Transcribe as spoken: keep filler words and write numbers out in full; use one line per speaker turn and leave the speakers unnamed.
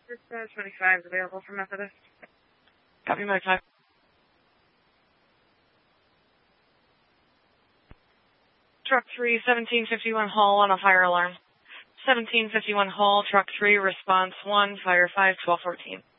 Dispatch twenty-five is available for Methodist.
Copy, Mike five. Truck three, seventeen fifty-one Hall on a fire alarm. seventeen fifty-one Hall, Truck three, response one, fire five, twelve fourteen.